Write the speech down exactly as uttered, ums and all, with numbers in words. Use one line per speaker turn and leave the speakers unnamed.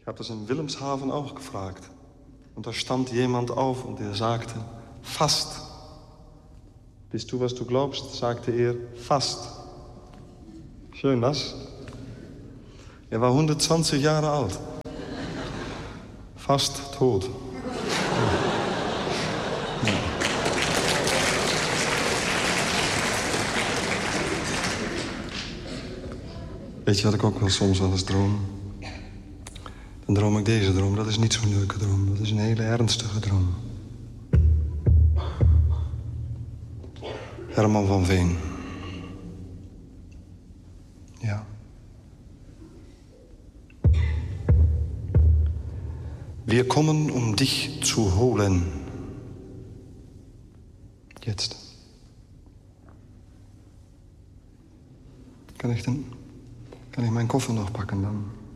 habe das in Wilhelmshaven auch gefragt. Und da stand jemand auf und er sagte, fast. Bist du, was du glaubst, sagte er, fast. Schön, was? Er war hundertzwanzig Jahre alt. Fast tot. Ja. Weet je wat ik ook wel soms wel eens droom? Dan droom ik deze droom. Dat is niet zo'n leuke droom. Dat is een hele ernstige droom. Herman van Veen. Ja. Wir kommen, um dich zu holen. Jetzt. Kan ik, dan, kan ik mijn koffer nog pakken dan?